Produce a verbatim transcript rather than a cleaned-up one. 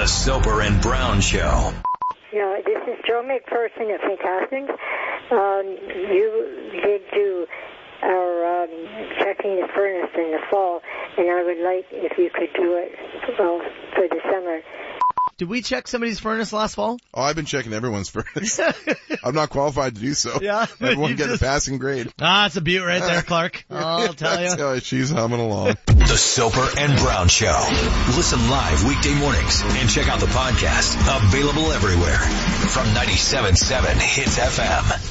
The Soper and Brown Show. Yeah, this is Joe McPherson of Saint Catharines. Um, you did do our um, checking the furnace in the fall, and I would like if you could do it well for the summer. Did we check somebody's furnace last fall? Oh, I've been checking everyone's furnace. I'm not qualified to do so. Yeah. Everyone get just... a passing grade. Ah, it's a butte right there, Clark. I'll tell you. Oh, she's humming along. The Soper and Brown Show. Listen live weekday mornings and check out the podcast. Available everywhere from ninety-seven point seven Hits F M.